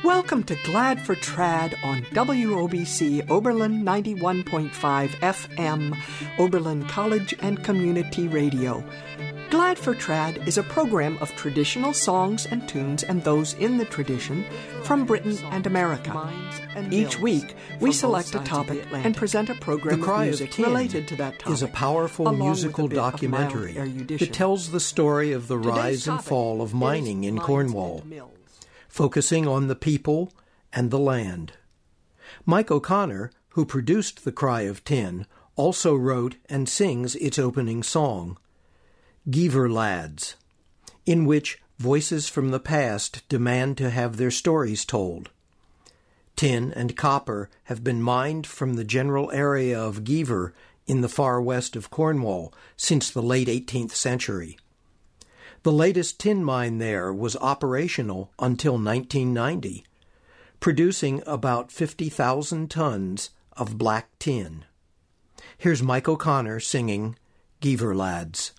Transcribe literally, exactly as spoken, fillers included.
Welcome to Glad for Trad on W O B C Oberlin ninety-one point five F M, Oberlin College and Community Radio. Glad for Trad is a program of traditional songs and tunes and those in the tradition from Britain and America. Each week, we select a topic and present a program of music related to that topic. Is a powerful musical documentary that tells the story of the rise and fall of mining in Cornwall, focusing on the people and the land. Mike O'Connor, who produced The Cry of Tin, also wrote and sings its opening song, Giever Lads, in which voices from the past demand to have their stories told. Tin and copper have been mined from the general area of Giever in the far west of Cornwall since the late eighteenth century. The latest tin mine there was operational until nineteen ninety, producing about fifty thousand tons of black tin. Here's Mike O'Connor singing Giever Lads.